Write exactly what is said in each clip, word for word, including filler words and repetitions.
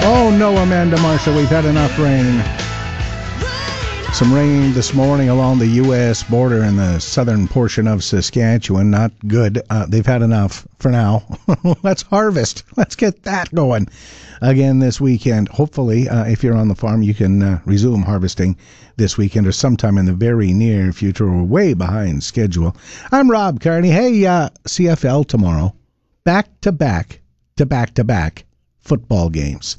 Oh no, Amanda Marshall, we've had enough rain. Some rain this morning along the U S border in the southern portion of Saskatchewan. Not good. Uh, they've had enough for now. Let's harvest. Let's get that going again this weekend. Hopefully, uh, if you're on the farm, you can uh, resume harvesting this weekend or sometime in the very near future. We're way behind schedule. I'm Rob Carney. Hey, uh, C F L tomorrow. Back to back to back to back football games.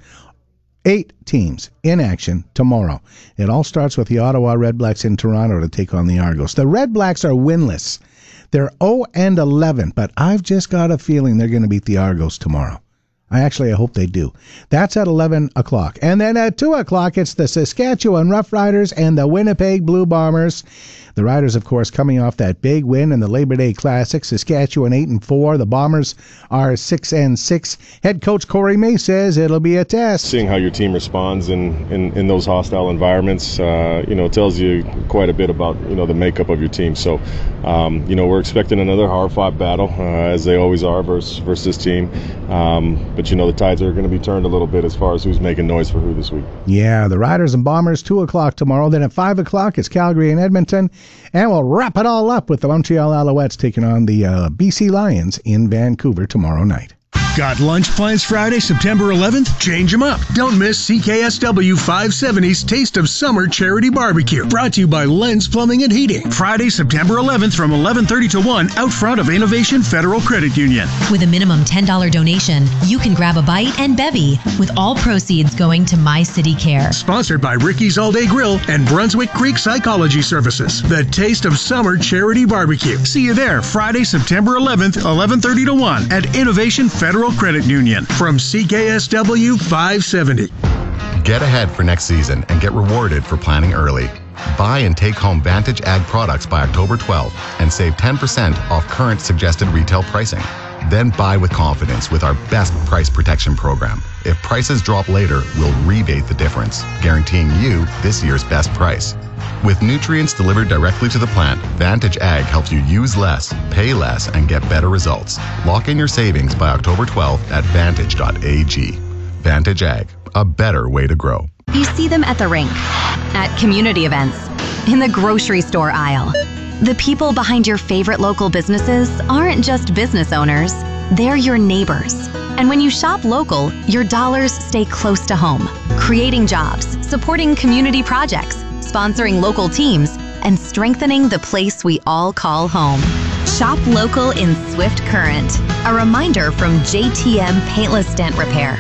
Eight teams in action tomorrow. It all starts with the Ottawa Redblacks in Toronto to take on the Argos. The Redblacks are winless. They're oh and eleven, but I've just got a feeling they're going to beat the Argos tomorrow. I actually, I hope they do. That's at eleven o'clock. And then at two o'clock, it's the Saskatchewan Roughriders and the Winnipeg Blue Bombers. The Riders, of course, coming off that big win in the Labor Day Classic. Saskatchewan eight and four. The Bombers are six and six. Head coach Corey May says it'll be a test. Seeing how your team responds in, in, in those hostile environments, uh, you know, tells you quite a bit about, you know, the makeup of your team. So, um, you know, we're expecting another hard-fought battle, uh, as they always are versus, versus this team. Um, but, you know, the tides are going to be turned a little bit as far as who's making noise for who this week. Yeah, the Riders and Bombers, two o'clock tomorrow. Then at five o'clock, it's Calgary and Edmonton. And we'll wrap it all up with the Montreal Alouettes taking on the uh, B C Lions in Vancouver tomorrow night. Got lunch plans Friday, September eleventh? Change them up. Don't miss C K S W five seventy's Taste of Summer Charity Barbecue. Brought to you by Lens Plumbing and Heating. Friday, September eleventh from eleven thirty to one out front of Innovation Federal Credit Union. With a minimum ten dollars donation, you can grab a bite and bevy, with all proceeds going to My City Care. Sponsored by Ricky's All Day Grill and Brunswick Creek Psychology Services. The Taste of Summer Charity Barbecue. See you there Friday, September eleventh, eleven thirty to one at Innovation Federal Credit Union from C K S W five seventy. Get ahead for next season and get rewarded for planning early. Buy and take home Vantage Ag products by October twelfth and save ten percent off current suggested retail pricing. Then buy with confidence with our best price protection program. If prices drop later, we'll rebate the difference, guaranteeing you this year's best price. With nutrients delivered directly to the plant, Vantage Ag helps you use less, pay less, and get better results. Lock in your savings by October twelfth at vantage dot a g. Vantage Ag, a better way to grow. You see them at the rink, at community events, in the grocery store aisle. The people behind your favorite local businesses aren't just business owners, they're your neighbors. And when you shop local, your dollars stay close to home, creating jobs, supporting community projects, sponsoring local teams, and strengthening the place we all call home. Shop local in Swift Current. A reminder from J T M Paintless Dent Repair.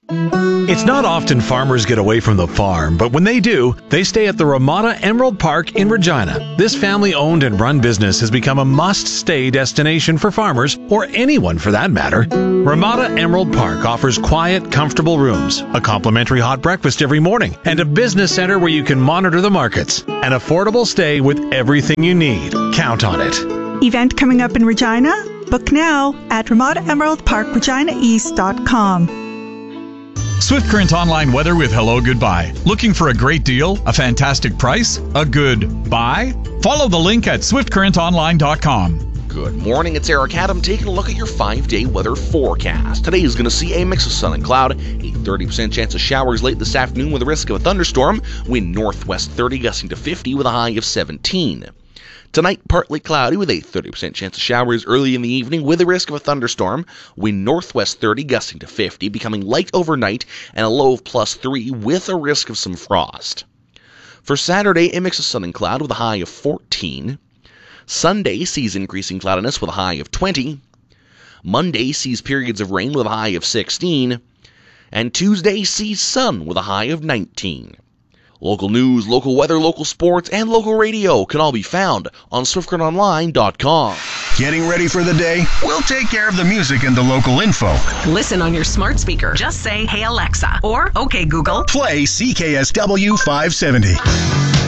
It's not often farmers get away from the farm, but when they do, they stay at the Ramada Emerald Park in Regina. This family-owned and run business has become a must-stay destination for farmers, or anyone for that matter. Ramada Emerald Park offers quiet, comfortable rooms, a complimentary hot breakfast every morning, and a business center where you can monitor the markets. An affordable stay with everything you need. Count on it. Event coming up in Regina? Book now at ramada emerald park regina east dot com. Swift Current Online weather with Hello Goodbye. Looking for a great deal? A fantastic price? A good buy? Follow the link at swift current online dot com. Good morning, it's Eric Adam taking a look at your five-day weather forecast. Today is going to see a mix of sun and cloud, a thirty percent chance of showers late this afternoon with a risk of a thunderstorm, wind northwest thirty gusting to fifty with a high of seventeen. Tonight, partly cloudy with a thirty percent chance of showers early in the evening with a risk of a thunderstorm. Wind northwest thirty gusting to fifty, becoming light overnight and a low of plus three with a risk of some frost. For Saturday, a mix of sun and cloud with a high of fourteen. Sunday sees increasing cloudiness with a high of twenty. Monday sees periods of rain with a high of sixteen. And Tuesday sees sun with a high of nineteen. Local news, local weather, local sports, and local radio can all be found on swift current online dot com. Getting ready for the day? We'll take care of the music and the local info. Listen on your smart speaker. Just say, "Hey Alexa," or "Okay Google." Play C K S W five seventy.